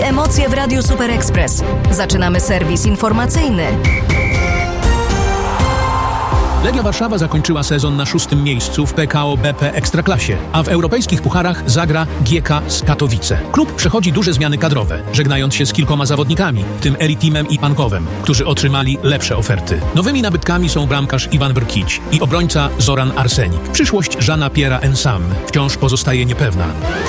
emocje w Radiu Super Express. Zaczynamy serwis informacyjny. Legia Warszawa zakończyła sezon na 6. miejscu w PKO BP Ekstraklasie, a w europejskich pucharach zagra GK z Katowice. Klub przechodzi duże zmiany kadrowe, żegnając się z kilkoma zawodnikami, w tym Eritimem i Pankowem, którzy otrzymali lepsze oferty. Nowymi nabytkami są bramkarz Iwan Brkić i obrońca Zoran Arsenik. Przyszłość Jeana Pierre'a Ensam wciąż pozostaje niepewna.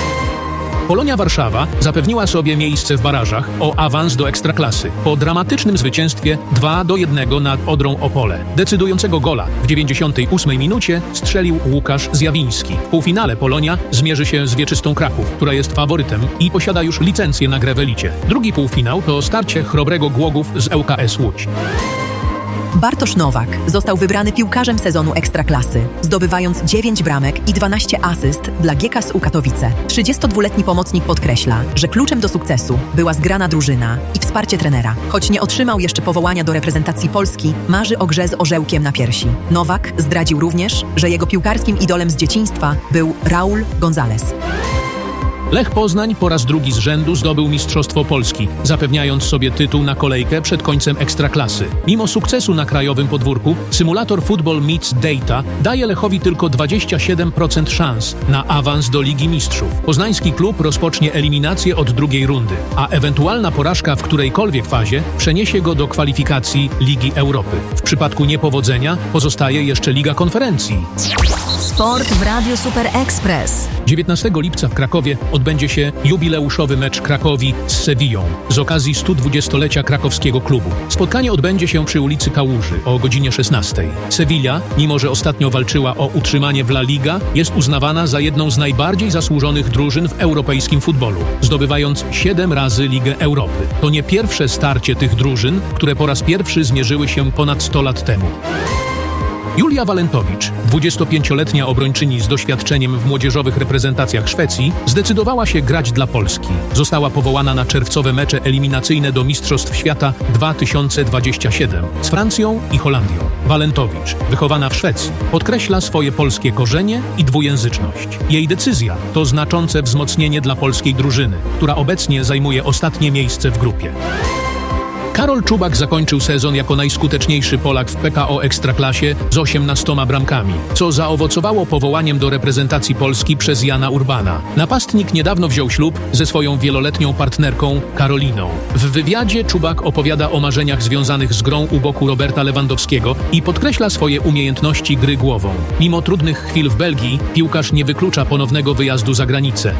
Polonia Warszawa zapewniła sobie miejsce w barażach o awans do Ekstraklasy po dramatycznym zwycięstwie 2-1 nad Odrą Opole. Decydującego gola w 98 minucie strzelił Łukasz Zjawiński. W półfinale Polonia zmierzy się z Wieczystą Kraków, która jest faworytem i posiada już licencję na grę w elicie. Drugi półfinał to starcie Chrobrego Głogów z ŁKS Łódź. Bartosz Nowak został wybrany piłkarzem sezonu Ekstraklasy, zdobywając 9 bramek i 12 asyst dla GKS-u Katowice. 32-letni pomocnik podkreśla, że kluczem do sukcesu była zgrana drużyna i wsparcie trenera. Choć nie otrzymał jeszcze powołania do reprezentacji Polski, marzy o grze z orzełkiem na piersi. Nowak zdradził również, że jego piłkarskim idolem z dzieciństwa był Raul González. Lech Poznań po raz drugi z rzędu zdobył Mistrzostwo Polski, zapewniając sobie tytuł na kolejkę przed końcem Ekstraklasy. Mimo sukcesu na krajowym podwórku, symulator Football Meets Data daje Lechowi tylko 27% szans na awans do Ligi Mistrzów. Poznański klub rozpocznie eliminację od drugiej rundy, a ewentualna porażka w którejkolwiek fazie przeniesie go do kwalifikacji Ligi Europy. W przypadku niepowodzenia pozostaje jeszcze Liga Konferencji. Sport w Radiu Super Express. 19 lipca w Krakowie odbędzie się jubileuszowy mecz Krakowi z Sewillą z okazji 120-lecia krakowskiego klubu. Spotkanie odbędzie się przy ulicy Kałuży o godzinie 16. Sewilla, mimo że ostatnio walczyła o utrzymanie w La Liga, jest uznawana za jedną z najbardziej zasłużonych drużyn w europejskim futbolu, zdobywając 7 razy Ligę Europy. To nie pierwsze starcie tych drużyn, które po raz pierwszy zmierzyły się ponad 100 lat temu. Julia Walentowicz, 25-letnia obrończyni z doświadczeniem w młodzieżowych reprezentacjach Szwecji, zdecydowała się grać dla Polski. Została powołana na czerwcowe mecze eliminacyjne do Mistrzostw Świata 2027 z Francją i Holandią. Walentowicz, wychowana w Szwecji, podkreśla swoje polskie korzenie i dwujęzyczność. Jej decyzja to znaczące wzmocnienie dla polskiej drużyny, która obecnie zajmuje ostatnie miejsce w grupie. Karol Czubak zakończył sezon jako najskuteczniejszy Polak w PKO Ekstraklasie z 18 bramkami, co zaowocowało powołaniem do reprezentacji Polski przez Jana Urbana. Napastnik niedawno wziął ślub ze swoją wieloletnią partnerką Karoliną. W wywiadzie Czubak opowiada o marzeniach związanych z grą u boku Roberta Lewandowskiego i podkreśla swoje umiejętności gry głową. Mimo trudnych chwil w Belgii, piłkarz nie wyklucza ponownego wyjazdu za granicę.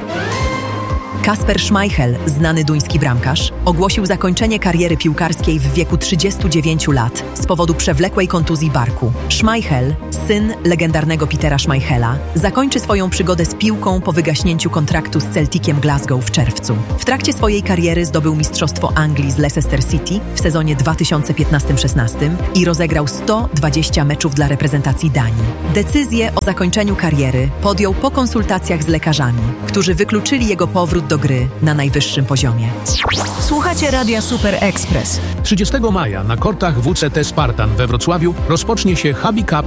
Kasper Schmeichel, znany duński bramkarz, ogłosił zakończenie kariery piłkarskiej w wieku 39 lat z powodu przewlekłej kontuzji barku. Schmeichel, syn legendarnego Petera Schmeichela, zakończy swoją przygodę z piłką po wygaśnięciu kontraktu z Celticiem Glasgow w czerwcu. W trakcie swojej kariery zdobył Mistrzostwo Anglii z Leicester City w sezonie 2015-16 i rozegrał 120 meczów dla reprezentacji Danii. Decyzję o zakończeniu kariery podjął po konsultacjach z lekarzami, którzy wykluczyli jego powrót do gry na najwyższym poziomie. Słuchacie Radia Super Express. 30 maja na kortach WCT Spartan we Wrocławiu rozpocznie się Hubby Cup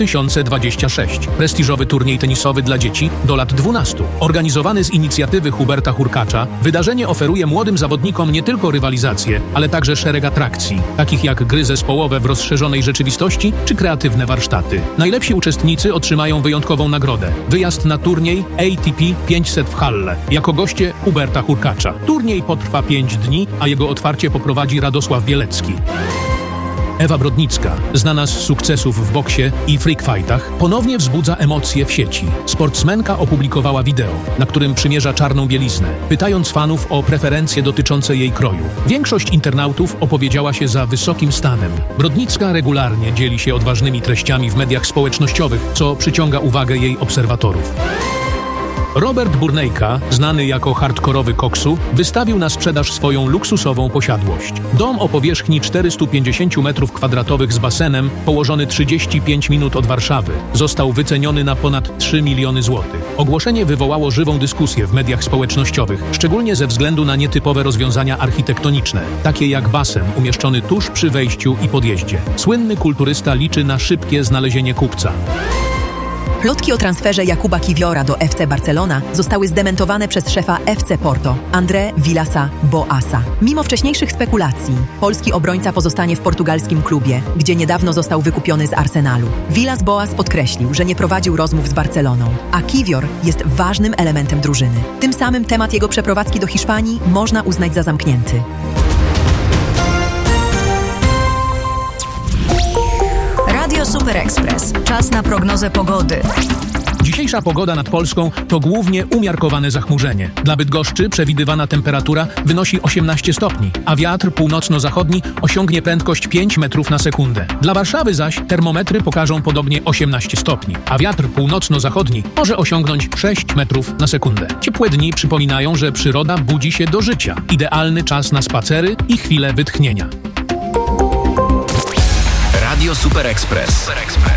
2026. Prestiżowy turniej tenisowy dla dzieci do lat 12. Organizowany z inicjatywy Huberta Hurkacza, wydarzenie oferuje młodym zawodnikom nie tylko rywalizację, ale także szereg atrakcji, takich jak gry zespołowe w rozszerzonej rzeczywistości czy kreatywne warsztaty. Najlepsi uczestnicy otrzymają wyjątkową nagrodę. Wyjazd na turniej ATP 500 w Halle jako goście Huberta Hurkacza. Turniej potrwa 5 dni, a jego otwarcie poprowadzi Radosław Bielecki. Ewa Brodnicka, znana z sukcesów w boksie i freak fightach, ponownie wzbudza emocje w sieci. Sportsmenka opublikowała wideo, na którym przymierza czarną bieliznę, pytając fanów o preferencje dotyczące jej kroju. Większość internautów opowiedziała się za wysokim stanem. Brodnicka regularnie dzieli się odważnymi treściami w mediach społecznościowych, co przyciąga uwagę jej obserwatorów. Robert Burnejka, znany jako hardkorowy koksu, wystawił na sprzedaż swoją luksusową posiadłość. Dom o powierzchni 450 m2 z basenem, położony 35 minut od Warszawy, został wyceniony na ponad 3 miliony złotych. Ogłoszenie wywołało żywą dyskusję w mediach społecznościowych, szczególnie ze względu na nietypowe rozwiązania architektoniczne, takie jak basen umieszczony tuż przy wejściu i podjeździe. Słynny kulturysta liczy na szybkie znalezienie kupca. Plotki o transferze Jakuba Kiwiora do FC Barcelona zostały zdementowane przez szefa FC Porto, André Villasa-Boasa. Mimo wcześniejszych spekulacji, polski obrońca pozostanie w portugalskim klubie, gdzie niedawno został wykupiony z Arsenalu. Villas-Boas podkreślił, że nie prowadził rozmów z Barceloną, a Kiwior jest ważnym elementem drużyny. Tym samym temat jego przeprowadzki do Hiszpanii można uznać za zamknięty. Radio Super Express. Czas na prognozę pogody. Dzisiejsza pogoda nad Polską to głównie umiarkowane zachmurzenie. Dla Bydgoszczy przewidywana temperatura wynosi 18 stopni, a wiatr północno-zachodni osiągnie prędkość 5 metrów na sekundę. Dla Warszawy zaś termometry pokażą podobnie 18 stopni, a wiatr północno-zachodni może osiągnąć 6 metrów na sekundę. Ciepłe dni przypominają, że przyroda budzi się do życia. Idealny czas na spacery i chwilę wytchnienia. Radio Super Express.